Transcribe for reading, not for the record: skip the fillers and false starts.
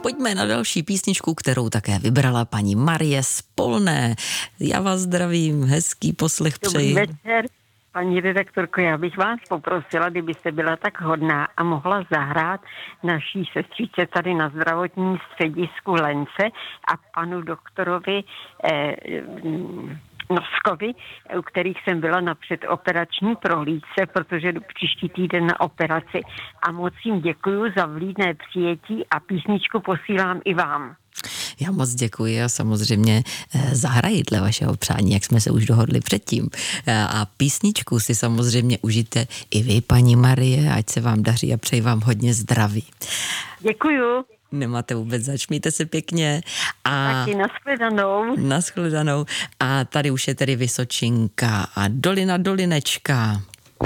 pojďme na další písničku, kterou také vybrala paní Marie z Polné. Já vás zdravím, hezký poslech přeji. Dobrý večer, paní redaktorko, já bych vás poprosila, kdybyste byla tak hodná a mohla zahrát naší sestřičce tady na zdravotním středisku Lence a panu doktorovi Noskovi, u kterých jsem byla na předoperační prohlídce, protože jdu příští týden na operaci. A moc jim děkuju za vlídné přijetí a písničku posílám i vám. Já moc děkuji a samozřejmě zahraji dle vašeho přání, jak jsme se už dohodli předtím. A písničku si samozřejmě užijte i vy, paní Marie, ať se vám daří a přeji vám hodně zdraví. Děkuju. Nemáte vůbec zač, mějte se pěkně. A taky nashledanou. Nashledanou. A tady už je tedy Vysočinka a Dolina Dolinečka.